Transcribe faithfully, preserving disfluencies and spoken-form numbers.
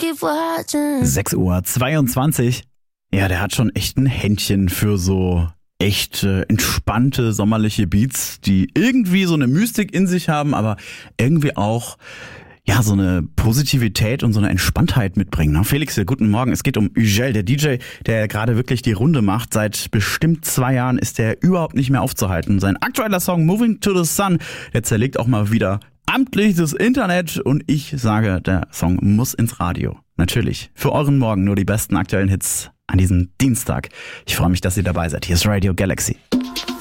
sechs Uhr zweiundzwanzig. Ja, der hat schon echt ein Händchen für so echt äh, entspannte sommerliche Beats, die irgendwie so eine Mystik in sich haben, aber irgendwie auch ja so eine Positivität und so eine Entspanntheit mitbringen. Na, Felix, guten Morgen. Es geht um Ugel, der D J, der gerade wirklich die Runde macht. Seit bestimmt zwei Jahren ist der überhaupt nicht mehr aufzuhalten. Sein aktueller Song Moving to the Sun, der zerlegt auch mal wieder amtlich das Internet und ich sage, der Song muss ins Radio. Natürlich, für euren Morgen nur die besten aktuellen Hits an diesem Dienstag. Ich freue mich, dass ihr dabei seid. Hier ist Radio Galaxy.